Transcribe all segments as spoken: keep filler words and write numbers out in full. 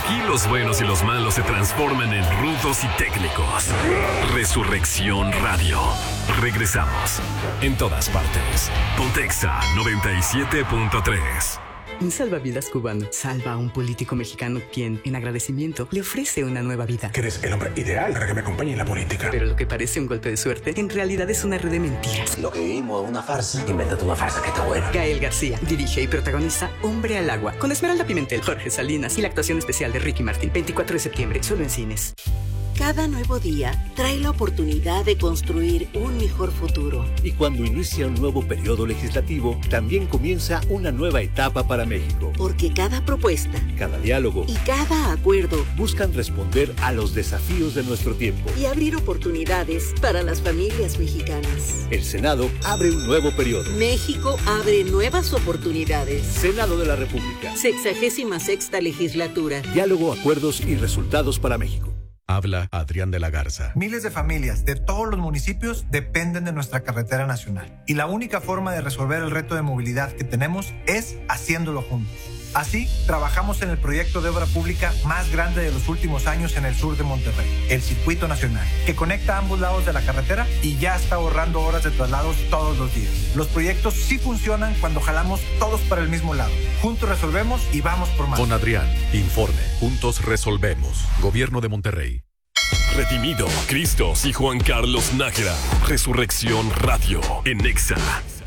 Aquí los buenos y los malos se transforman en rudos y técnicos. Resurrección Radio. Regresamos. En todas partes. Pontexa noventa y siete punto tres. Un salvavidas cubano salva a un político mexicano quien, en agradecimiento, le ofrece una nueva vida. Que eres el hombre ideal para que me acompañe en la política. Pero lo que parece un golpe de suerte, en realidad es una red de mentiras. Lo que vivimos es una farsa. Invéntate una farsa que está buena. Gael García dirige y protagoniza Hombre al Agua, con Esmeralda Pimentel, Jorge Salinas y la actuación especial de Ricky Martin. veinticuatro de septiembre, solo en cines. Cada nuevo día trae la oportunidad de construir un mejor futuro. Y cuando inicia un nuevo periodo legislativo, también comienza una nueva etapa para México. Porque cada propuesta, cada diálogo y cada acuerdo buscan responder a los desafíos de nuestro tiempo y abrir oportunidades para las familias mexicanas. El Senado abre un nuevo periodo. México abre nuevas oportunidades. Senado de la República. Sexagésima sexta legislatura. Diálogo, acuerdos y resultados para México. Habla Adrián de la Garza. Miles de familias de todos los municipios dependen de nuestra carretera nacional. Y la única forma de resolver el reto de movilidad que tenemos es haciéndolo juntos. Así, trabajamos en el proyecto de obra pública más grande de los últimos años en el sur de Monterrey, el Circuito Nacional, que conecta ambos lados de la carretera y ya está ahorrando horas de traslados todos los días. Los proyectos sí funcionan cuando jalamos todos para el mismo lado. Juntos resolvemos y vamos por más. Con Adrián, informe. Juntos resolvemos. Gobierno de Monterrey. Redimido, Cristos y Juan Carlos Nájera. Resurrección Radio en Exa.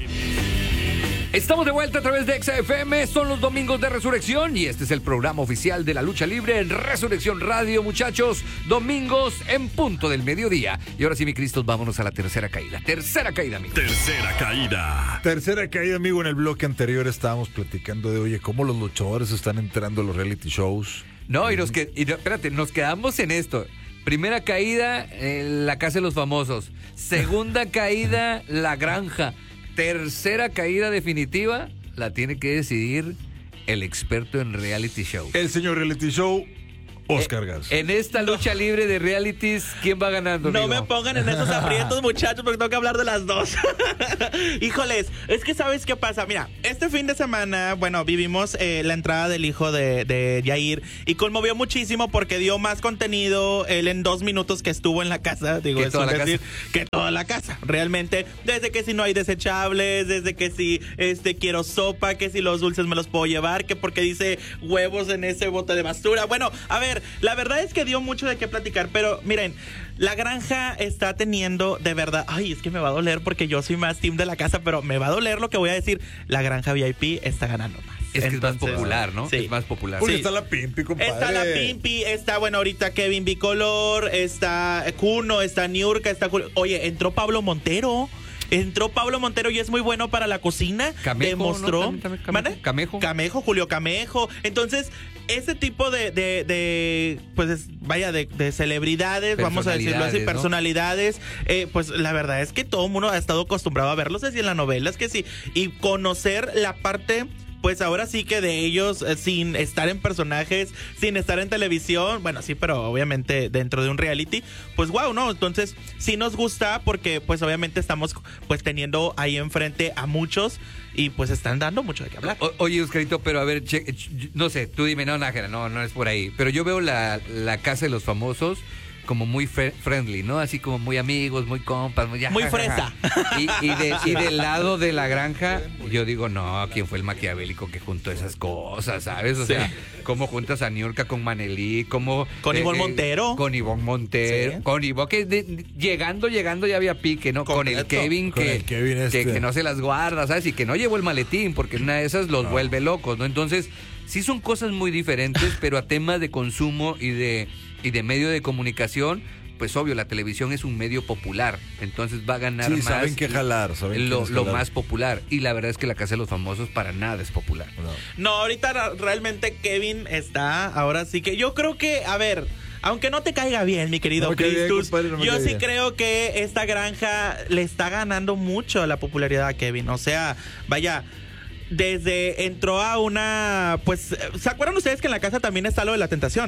Estamos de vuelta a través de Exa F M, son los domingos de Resurrección y este es el programa oficial de la lucha libre en Resurrección Radio, muchachos, domingos en punto del mediodía. Y ahora sí, mi Cristos, vámonos a la tercera caída. Tercera caída, amigo. Tercera caída. Tercera caída, amigo. En el bloque anterior estábamos platicando de, oye, cómo los luchadores están entrando a los reality shows. No, y nos que, y no, espérate, nos quedamos en esto. Primera caída, eh, la Casa de los Famosos. Segunda caída, la Granja. Tercera caída definitiva la tiene que decidir el experto en reality show. El señor reality show, Oscar Garza. En esta lucha libre de realities, ¿quién va ganando, No amigo? me pongan en esos aprietos, muchachos, porque tengo que hablar de las dos. Híjoles, es que ¿sabes qué pasa? Mira, este fin de semana, bueno, vivimos eh, la entrada del hijo de, de Yair y conmovió muchísimo porque dio más contenido él en dos minutos que estuvo en la casa. Digo, que toda la decir, casa. que toda la casa. Realmente, desde que si no hay desechables, desde que si este quiero sopa, que si los dulces me los puedo llevar, que porque dice huevos en ese bote de basura. Bueno, a ver, la verdad es que dio mucho de qué platicar, pero miren, la Granja está teniendo de verdad, ay, es que me va a doler porque yo soy más team de la casa, pero me va a doler lo que voy a decir, la Granja V I P está ganando más. Es que Entonces, es más popular, ¿no? Sí. Es más popular. Porque Sí. está la Pimpi, compadre. Está la Pimpi, está, bueno, ahorita Kevin Bicolor, está Kuno, está Niurka, está... Oye, entró Pablo Montero. Entró Pablo Montero y es muy bueno para la cocina. Camejo, demostró. ¿no? También, también, Camejo. ¿Mande? Camejo. Camejo, Julio Camejo. Entonces, ese tipo de, de, de pues, es- vaya, de, de celebridades, vamos a decirlo así, Personalidades, ¿no? personalidades, eh, pues la verdad es que todo el mundo ha estado acostumbrado a verlos así en las novelas, que sí, y conocer la parte... Pues ahora sí que de ellos, eh, sin estar en personajes, sin estar en televisión, bueno, sí, pero obviamente dentro de un reality, pues wow, ¿no? Entonces, sí nos gusta porque pues obviamente estamos pues teniendo ahí enfrente a muchos y pues están dando mucho de qué hablar. O- oye, Oscarito, pero a ver, che- ch- no sé, tú dime, no, Nájera, no, no es por ahí. Pero yo veo la, la Casa de los Famosos como muy fre- friendly, ¿no? Así como muy amigos, muy compas, muy, ya, Muy ja, ja, ja. fresa. Y, y, de- y del lado de la Granja, yo digo, no, ¿quién fue el maquiavélico que juntó esas cosas, sabes? O Sí. sea, cómo juntas a Niurka con Manelí, cómo... Con Ivonne Montero. Con Ivonne Montero. Sí. Con Ivonne, que de- de- llegando, llegando ya había pique, ¿no? Con el Completo. Kevin, Con que, el Kevin este. que, que no se las guarda, ¿sabes? Y que no llevó el maletín, porque en una de esas los vuelve locos, ¿no? Entonces, sí son cosas muy diferentes, pero a temas de consumo y de, y de medio de comunicación, pues obvio, la televisión es un medio popular, entonces va a ganar Sí, más saben qué jalar, saben lo, quiénes lo jalar. más popular. Y la verdad es que la Casa de los Famosos para nada es popular. No. No, ahorita ra- realmente Kevin está, ahora sí que yo creo que, a ver, aunque no te caiga bien, mi querido No me cae bien, Cristus, compadre, no me yo cae sí bien. creo que esta Granja le está ganando mucho la popularidad a Kevin. O sea, vaya, desde entró a una, pues, ¿se acuerdan ustedes que en la casa también está lo de la tentación?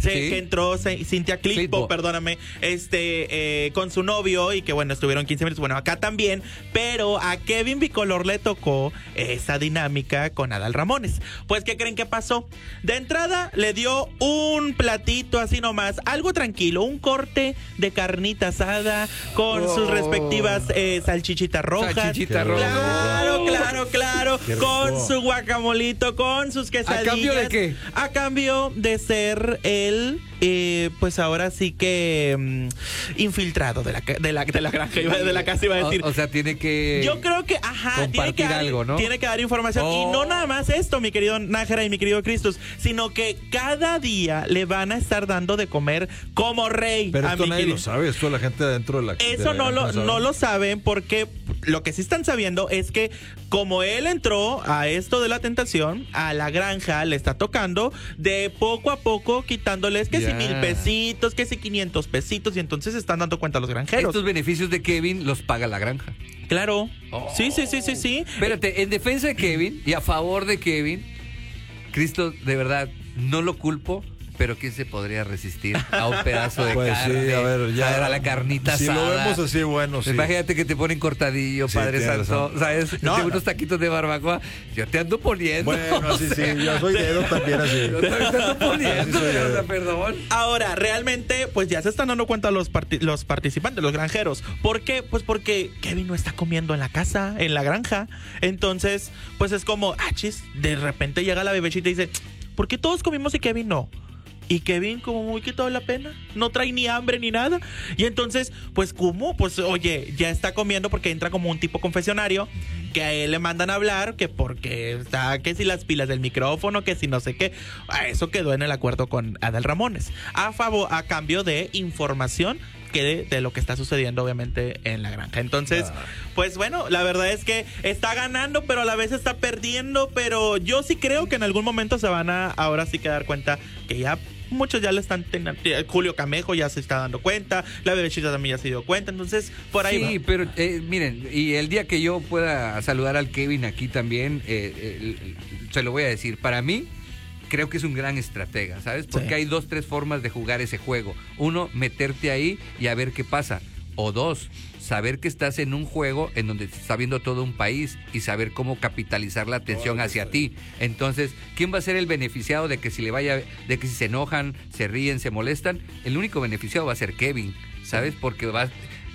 se, Sí. que entró C- Cintia Clitbo, Clitbo. perdóname, este, eh, con su novio y que bueno, estuvieron quince minutos. Bueno, acá también, pero a Kevin Bicolor le tocó esa dinámica con Adal Ramones. Pues, ¿qué creen que pasó? De entrada, le dio un platito así nomás, algo tranquilo, un corte de carnita asada con Oh. sus respectivas eh, salchichitas rojas. Salchichita roja. Claro, claro, claro. Qué rico. Con su guacamolito, con sus quesadillas. ¿A cambio de qué? A cambio de ser el, eh, pues ahora sí que mm, infiltrado de la, ca- de la, de la granja, iba- de la casa, iba a decir. O, o sea, tiene que... Yo creo que, ajá, tiene compartir que, dar, algo, ¿no? tiene que dar información. Oh. Y no nada más esto, mi querido Nájera y mi querido Cristus, sino que cada día le van a estar dando de comer como rey. Pero a esto mi nadie querido- lo sabe, esto la gente adentro de la de Eso la no granja lo, sabe. no lo saben porque lo que sí están sabiendo es que como él entró a esto de la tentación, a la granja le está tocando de poco a poco quitándoles que si Ya. mil pesitos, que si quinientos pesitos y entonces se están dando cuenta los granjeros. Estos beneficios de Kevin los paga la granja. Claro. Oh. Sí, sí, sí, sí, sí. Espérate, en defensa de Kevin y a favor de Kevin, Cristo, de verdad, no lo culpo, pero ¿quién se podría resistir a un pedazo de Pues carne? sí, a ver, ya. A la carnita Si asada. lo vemos así, bueno, sí. Imagínate que te ponen cortadillo, Sí, Padre tienes Santo, razón. ¿sabes? No, De no. unos taquitos de barbacoa. Yo te ando poniendo. Bueno, o sí, sea, sí, yo soy dedo también así. Yo te ando poniendo, Sí, soy o sea, dedo. perdón. Ahora, realmente, pues ya se están dando cuenta los, parti- los participantes, los granjeros. ¿Por qué? Pues porque Kevin no está comiendo en la casa, en la granja. Entonces, pues es como, ah, chis, de repente llega la bebechita y dice, ¿por qué todos comimos y Kevin no? Y Kevin como muy quitado la pena, no trae ni hambre ni nada. Y entonces, pues ¿cómo? Pues oye, ya está comiendo porque entra como un tipo confesionario que a él le mandan a hablar, que porque está, que si las pilas del micrófono, que si no sé qué. A eso quedó en el acuerdo con Adal Ramones. A favor, a cambio de información que de, de lo que está sucediendo obviamente en la granja. Entonces, Ah. pues bueno, la verdad es que está ganando, pero a la vez está perdiendo, pero yo sí creo que en algún momento se van a ahora sí que dar cuenta que ya muchos ya le están teniendo. Julio Camejo ya se está dando cuenta, la bebechita también ya se dio cuenta, entonces por ahí Sí, va. pero eh, miren, y el día que yo pueda saludar al Kevin aquí también, eh, eh, se lo voy a decir, para mí creo que es un gran estratega, ¿sabes? Porque Sí. hay dos, tres formas de jugar ese juego. Uno, meterte ahí y a ver qué pasa. O dos, saber que estás en un juego en donde te está viendo todo un país y saber cómo capitalizar la atención hacia ti. Entonces, ¿quién va a ser el beneficiado de que si le vaya, de que si se enojan, se ríen, se molestan? El único beneficiado va a ser Kevin, ¿sabes? Porque va...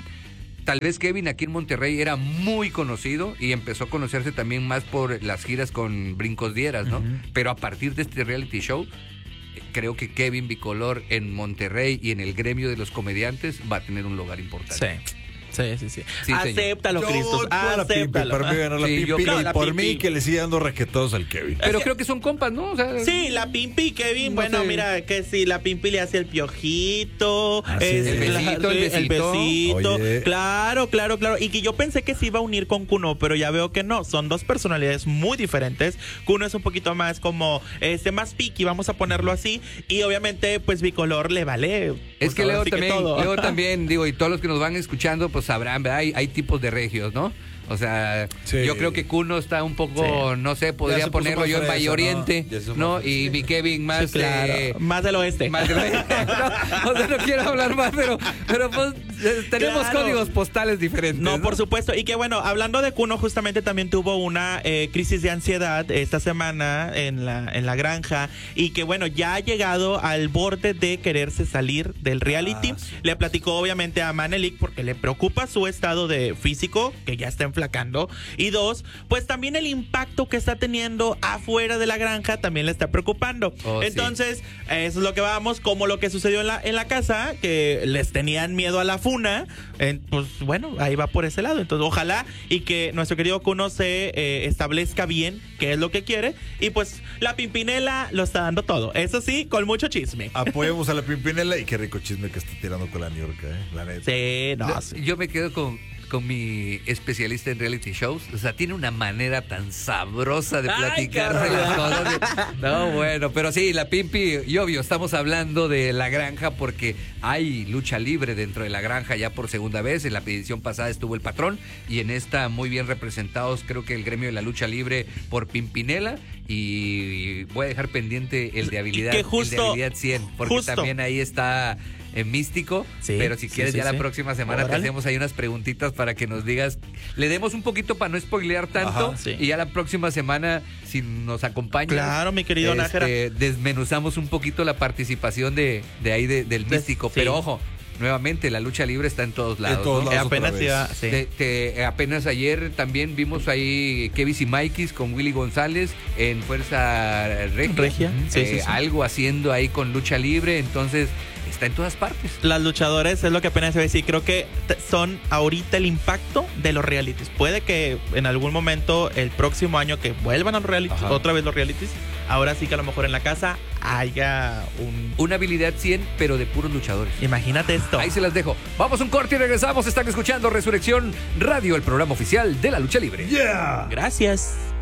Tal vez Kevin aquí en Monterrey era muy conocido y empezó a conocerse también más por las giras con Brincos Dieras, ¿no? Uh-huh. Pero a partir de este reality show, creo que Kevin Bicolor en Monterrey y en el gremio de los comediantes va a tener un lugar importante. Sí. Sí, sí, sí. Sí, acéptalo, Cristos. Acéptalo. Para mí ganar la Sí, yo Pimpi creo- y la por Pimpi. mí que le siga dando raquetados al Kevin. Pero creo que son compas, ¿no? O sea, Sí, la Pimpi y Kevin, no bueno, sé. mira, que si la Pimpi le hace el piojito, Ah, sí. es El besito, la- el besito. besito. Oye. Claro, claro, claro. Y que yo pensé que se iba a unir con Kuno, pero ya veo que no. Son dos personalidades muy diferentes. Kuno es un poquito más como, este, más piqui, vamos a ponerlo así. Y obviamente, pues Bicolor le vale. Es pues, que ahora Leo sí también, todo. Leo también, digo, y todos los que nos van escuchando, pues sabrán, ¿verdad? Hay, hay tipos de regios, ¿no? O sea, Sí. yo creo que Kuno está un poco, Sí. no sé, Ya podría se puso ponerlo más yo en fresa, Valle Oriente, ¿no? Ya se puso ¿no? más fresa. Y mi Kevin más... Sí, claro. eh, Más del oeste. más de- no, o sea, no quiero hablar más, pero, pero pues eh, tenemos Claro. códigos postales diferentes. No, por supuesto. Y que bueno, hablando de Kuno, justamente también tuvo una eh, crisis de ansiedad esta semana en la, en la granja. Y que bueno, ya ha llegado al borde de quererse salir del reality. Ah, sí. Le platicó obviamente a Manelik porque le preocupa su estado de físico, que ya está enflacando. Y dos, pues también el impacto que está teniendo afuera de la granja también le está preocupando. Oh, sí. Entonces, eso es lo que vamos, como lo que sucedió en la, en la casa, que les tenían miedo a la funa. Eh, pues bueno, ahí va por ese lado. Entonces, ojalá y que nuestro querido Kuno se eh, establezca bien qué es lo que quiere. Y pues la Pimpinela lo está dando todo. Eso sí, con mucho chisme. Apoyemos a la Pimpinela y qué rico chisme que está tirando con la New York, ¿eh? La neta. Sí, no, Yo- sí. Yo me quedo con con mi especialista en reality shows. O sea, tiene una manera tan sabrosa de platicar de las cosas. No, bueno, pero sí, la Pimpi, y obvio, estamos hablando de La Granja porque hay lucha libre dentro de La Granja ya por segunda vez. En la edición pasada estuvo el Patrón y en esta muy bien representados, creo que el gremio de la lucha libre por Pimpinela. Y voy a dejar pendiente el de habilidad, que justo, el de habilidad cien, porque justo. también ahí está en Místico, sí, pero si quieres sí, ya sí, la sí. próxima semana Órale. te hacemos ahí unas preguntitas para que nos digas, le demos un poquito para no spoilear tanto. Ajá, sí. Y ya la próxima semana, si nos acompañas, claro, mi querido este, Nájera, desmenuzamos un poquito la participación de, de ahí de, del Místico, sí. pero ojo, nuevamente la lucha libre está en todos lados, en todos ¿no? lados apenas iba, sí. Te- te- apenas ayer también vimos ahí Kevis y Maikis con Willy González en Fuerza Regia, Regia, sí, eh, sí, sí. algo haciendo ahí con lucha libre, entonces está en todas partes. Las luchadores es lo que apenas se ve decir. Creo que t- son ahorita el impacto de los realities. Puede que en algún momento, el próximo año, que vuelvan a los realities, Ajá. otra vez los realities. Ahora sí que a lo mejor en la casa haya un. Una habilidad cien, pero de puros luchadores. Imagínate esto. Ahí se las dejo. Vamos a un corte y regresamos. Están escuchando Resurrección Radio, el programa oficial de la lucha libre. Yeah. Gracias.